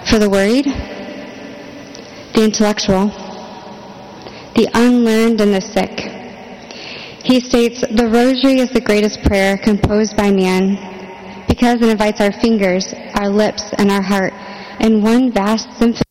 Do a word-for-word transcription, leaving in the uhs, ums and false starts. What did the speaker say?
For the worried, the intellectual, the unlearned, and the sick. He states, the rosary is the greatest prayer composed by man because it invites our fingers, our lips, and our heart in one vast symphony